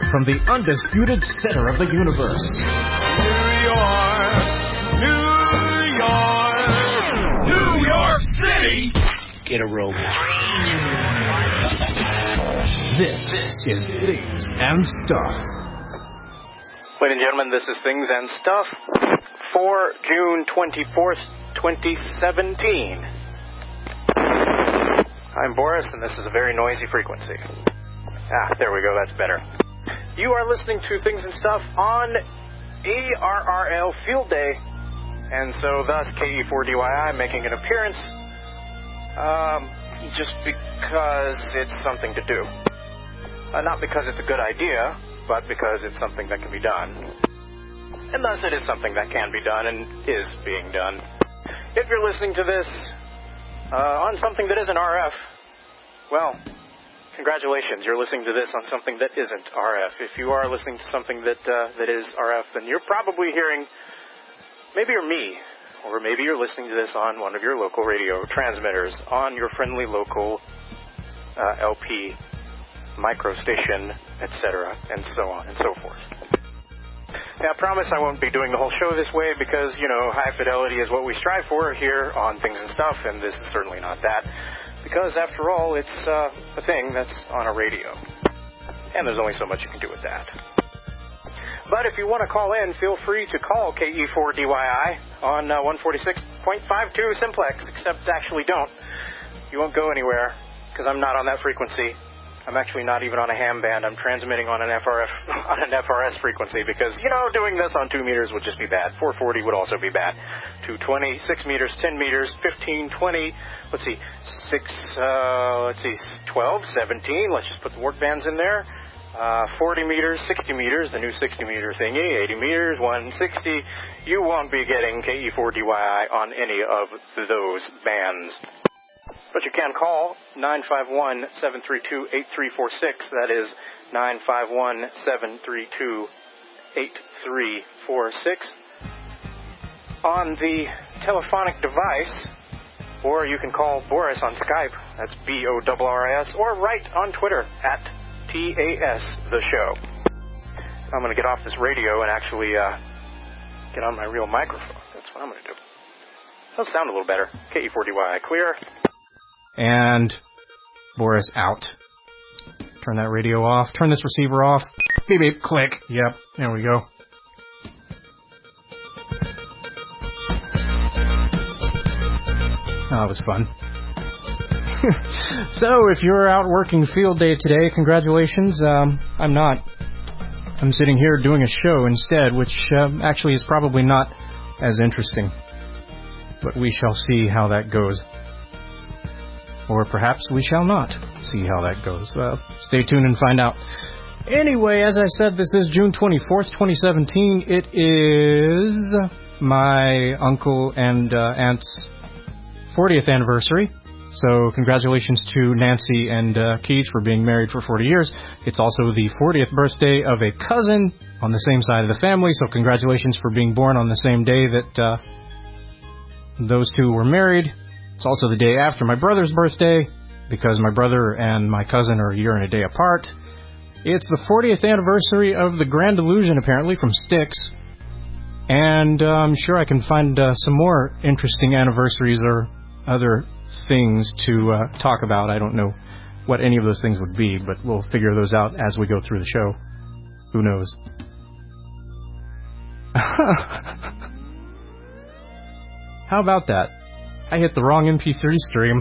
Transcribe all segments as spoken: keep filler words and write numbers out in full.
from the undisputed center of the universe. New York, New York, New York City. Get a rope. This is Things and Stuff. Ladies and gentlemen, this is Things and Stuff for June twenty-fourth, twenty seventeen. I'm Boris, and this is a very noisy frequency. Ah, there we go, that's better. You are listening to Things and Stuff on A R R L Field Day, and so thus K E four D Y I making an appearance, um, just because it's something to do. Uh, not because it's a good idea, but because it's something that can be done. And thus it is something that can be done and is being done. If you're listening to this uh, on something that isn't R F, well, congratulations. You're listening to this on something that isn't R F. If you are listening to something that uh, that is R F, then you're probably hearing, maybe you're me, or maybe you're listening to this on one of your local radio transmitters, on your friendly local uh, L P micro station, et cetera, and so on and so forth. Now, I promise I won't be doing the whole show this way because, you know, high fidelity is what we strive for here on Things and Stuff, and this is certainly not that. Because, after all, it's uh, a thing that's on a radio. And there's only so much you can do with that. But if you want to call in, feel free to call K E four D Y I on uh, one forty-six point five two Simplex, except actually don't. You won't go anywhere because I'm not on that frequency. I'm actually not even on a ham band. I'm transmitting on an F R F, on an F R S frequency because, you know, doing this on two meters would just be bad. four forty would also be bad. two twenty, six meters, ten meters, fifteen, twenty, let's see, six, uh, let's see, twelve, seventeen, let's just put the work bands in there. Uh, forty meters, sixty meters, the new sixty meter thingy, eighty meters, one sixty. You won't be getting K E four D Y I on any of those bands. But you can call nine five one, seven three two, eight three four six. That is nine five one, seven three two, eight three four six on the telephonic device, or you can call Boris on Skype. That's B O R R I S, or write on Twitter at T A S the show. I'm going to get off this radio and actually uh, get on my real microphone. That's what I'm going to do. That'll sound a little better. K E four D Y I clear. And Boris out. Turn that radio off. Turn this receiver off. Beep, beep, click. Yep, there we go. Oh, that was fun. So, if you're out working field day today, congratulations. Um, I'm not. I'm sitting here doing a show instead, which um, actually is probably not as interesting. But we shall see how that goes. Or perhaps we shall not see how that goes. Well, stay tuned and find out. Anyway, as I said, this is June twenty-fourth, twenty seventeen. It is my uncle and uh, aunt's fortieth anniversary. So congratulations to Nancy and uh, Keith for being married for forty years. It's also the fortieth birthday of a cousin on the same side of the family. So congratulations for being born on the same day that uh, those two were married. It's also the day after my brother's birthday, because my brother and my cousin are a year and a day apart. It's the fortieth anniversary of the Grand Illusion, apparently, from Styx. And uh, I'm sure I can find uh, some more interesting anniversaries or other things to uh, talk about. I don't know what any of those things would be, but we'll figure those out as we go through the show. Who knows? How about that? I hit the wrong M P three stream.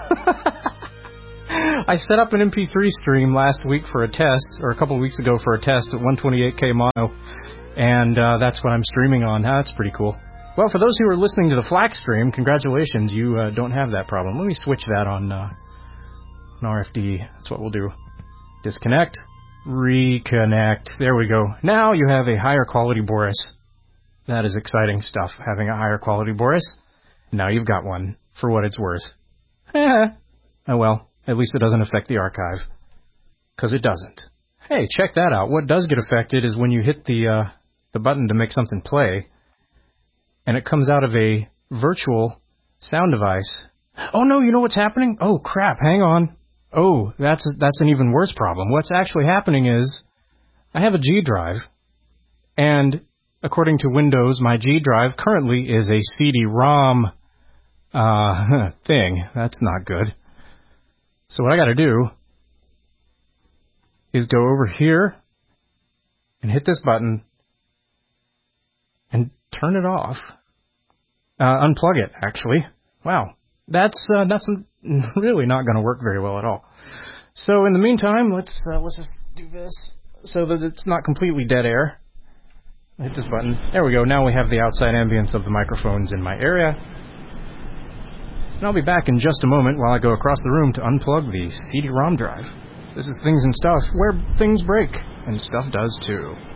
I set up an M P three stream last week for a test, or a couple of weeks ago for a test at one twenty-eight K mono, and uh, that's what I'm streaming on. That's pretty cool. Well, for those who are listening to the FLAC stream, congratulations, you uh, don't have that problem. Let me switch that on, uh, on R F D. That's what we'll do. Disconnect, reconnect. There we go. Now you have a higher quality Boris. That is exciting stuff, having a higher quality Boris. Now you've got one, for what it's worth. Eh. Oh well, at least it doesn't affect the archive. Because it doesn't. Hey, check that out. What does get affected is when you hit the uh, the button to make something play, and it comes out of a virtual sound device. Oh no, you know what's happening? Oh crap, hang on. Oh, that's that's an even worse problem. What's actually happening is I have a G drive, and according to Windows, my G drive currently is a C D ROM uh, thing. That's not good. So what I got to do is go over here and hit this button and turn it off. Uh, unplug it, actually. Wow. That's uh, that's really not going to work very well at all. So in the meantime, let's uh, let's just do this so that it's not completely dead air. Hit this button. There we go. Now we have the outside ambience of the microphones in my area. And I'll be back in just a moment while I go across the room to unplug the C D ROM drive. This is Things and Stuff, where things break, and stuff does too.